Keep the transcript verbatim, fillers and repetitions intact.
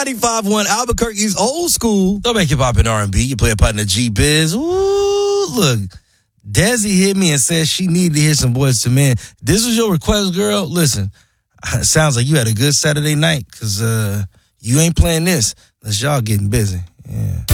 ninety-five point one Albuquerque's old school. Don't make hip hop and R and B. You play a part in the G-Biz. Ooh, look. Desi hit me and said she needed to hear some Boys to Men. This was your request, girl. Listen, it sounds like you had a good Saturday night because uh, you ain't playing this unless y'all getting busy. Yeah.